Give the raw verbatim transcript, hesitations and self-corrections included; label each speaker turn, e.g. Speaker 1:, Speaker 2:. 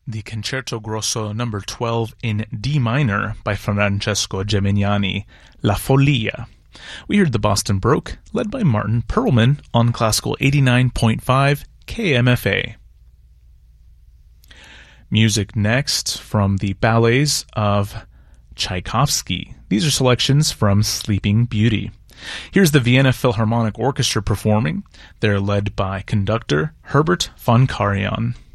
Speaker 1: the Concerto Grosso number twelve in D minor by Francesco Gemignani, La Follia. We heard the Boston Baroque, led by Martin Perlman on Classical eighty-nine point five K M F A. Music next from the ballets of Tchaikovsky. These are selections from Sleeping Beauty. Here's the Vienna Philharmonic Orchestra performing. They're led by conductor Herbert von Karajan.